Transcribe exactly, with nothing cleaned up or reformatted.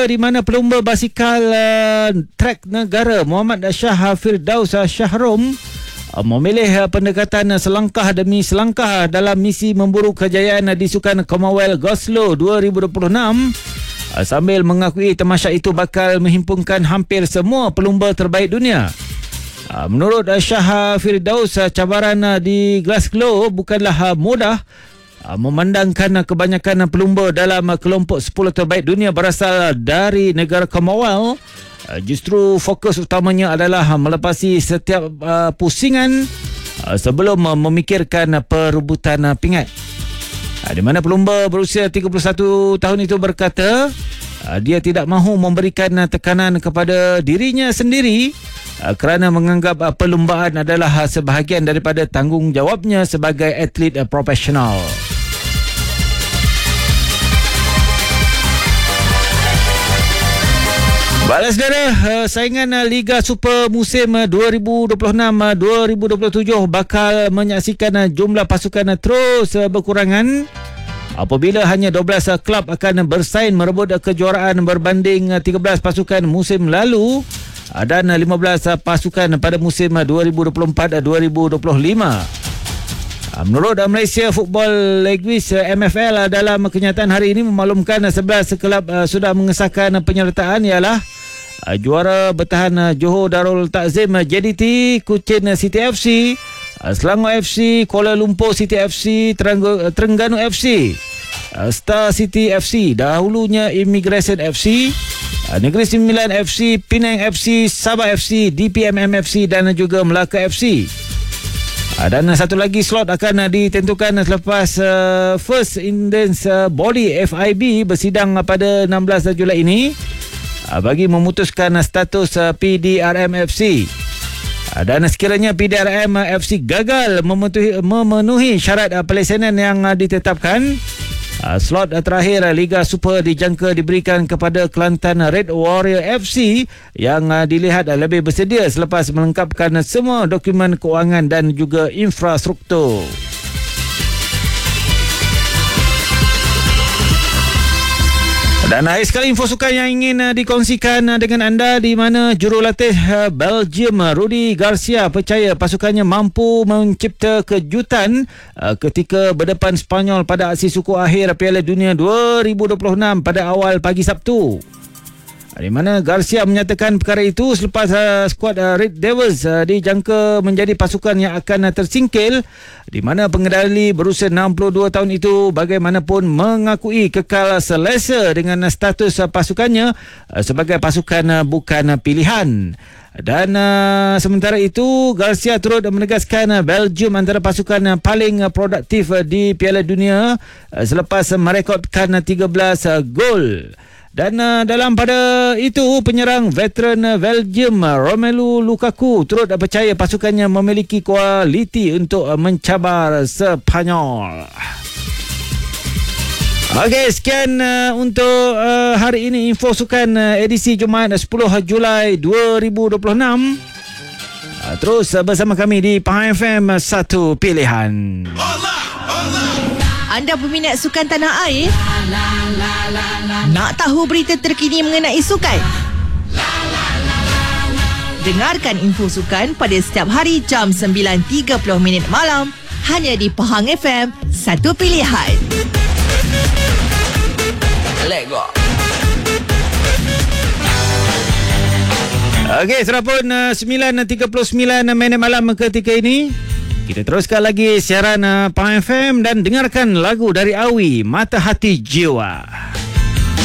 di mana pelumba basikal uh, trek negara Muhammad Shah Firdaus Shahrom uh, memilih uh, pendekatan uh, selangkah demi selangkah dalam misi memburu kejayaan uh, di Sukan Commonwealth Glasgow dua ribu dua puluh enam uh, sambil mengakui tamasya itu bakal menghimpunkan hampir semua pelumba terbaik dunia. Uh, menurut uh, Shah Firdaus, uh, cabaran uh, di Glasgow bukanlah uh, mudah. Memandangkan kebanyakan pelumba dalam kelompok sepuluh terbaik dunia berasal dari negara Commonwealth, justru fokus utamanya adalah melepasi setiap uh, pusingan uh, sebelum uh, memikirkan perebutan uh, pingat. Uh, di mana pelumba berusia tiga puluh satu tahun itu berkata uh, dia tidak mahu memberikan uh, tekanan kepada dirinya sendiri uh, kerana menganggap uh, perlumbaan adalah uh, sebahagian daripada tanggungjawabnya sebagai atlet uh, profesional. Baiklah saudara, saingan Liga Super musim dua ribu dua puluh enam dua ribu dua puluh tujuh bakal menyaksikan jumlah pasukan terus berkurangan apabila hanya dua belas klub akan bersaing merebut kejuaraan berbanding tiga belas pasukan musim lalu dan lima belas pasukan pada musim dua ribu dua puluh empat dua ribu dua puluh lima. Menurut Malaysia Football League M F L, dalam kenyataan hari ini memaklumkan sebelas kelab sudah mengesahkan penyertaan ialah juara bertahan Johor Darul Takzim J D T, Kuching City F C, Selangor F C, Kuala Lumpur City F C, Terengganu F C, Star City F C, dahulunya Immigration F C, Negeri Sembilan F C, Penang F C, Sabah F C, D P M M F C dan juga Melaka F C. Dan satu lagi slot akan ditentukan selepas uh, First Indians uh, Body F I B bersidang pada enam belas Julai ini uh, bagi memutuskan uh, status uh, P D R M F C. Uh, dan sekiranya P D R M F C gagal memenuhi, memenuhi syarat uh, pelaksanaan yang uh, ditetapkan, uh, slot uh, terakhir uh, Liga Super dijangka diberikan kepada Kelantan Red Warrior F C yang uh, dilihat uh, lebih bersedia selepas melengkapkan uh, semua dokumen kewangan dan juga infrastruktur. Dan akhir sekali info sukan yang ingin uh, dikongsikan uh, dengan anda, di mana jurulatih uh, Belgium uh, Rudi Garcia percaya pasukannya mampu mencipta kejutan uh, ketika berdepan Sepanyol pada aksi suku akhir Piala Dunia dua ribu dua puluh enam pada awal pagi Sabtu. Di mana Garcia menyatakan perkara itu selepas uh, skuad uh, Red Devils uh, dijangka menjadi pasukan yang akan uh, tersingkil, di mana pengendali berusia enam puluh dua tahun itu bagaimanapun mengakui kekal selesa dengan uh, status uh, pasukannya uh, sebagai pasukan uh, bukan uh, pilihan. Dan uh, sementara itu Garcia turut menegaskan uh, Belgium antara pasukan uh, paling uh, produktif uh, di Piala Dunia uh, selepas uh, merekodkan uh, tiga belas uh, gol. Dan uh, dalam pada itu, penyerang veteran uh, Belgium uh, Romelu Lukaku turut uh, percaya pasukannya memiliki kualiti untuk uh, mencabar Sepanyol. Okey, sekian uh, untuk uh, hari ini info sukan uh, edisi Jumaat sepuluh Julai dua ribu dua puluh enam. Uh, terus uh, bersama kami di Pahang F M, uh, satu pilihan. Allah, Allah. Anda peminat sukan tanah air? Nak tahu berita terkini mengenai sukan? Dengarkan info sukan pada setiap hari jam sembilan tiga puluh minit malam hanya di Pahang F M, satu pilihan. Let's go. Okey, sudah pun uh, sembilan tiga puluh sembilan minit malam ketika ini. Kita teruskan lagi siaran uh, Pahang F M dan dengarkan lagu dari Awi, Mata Hati Jiwa.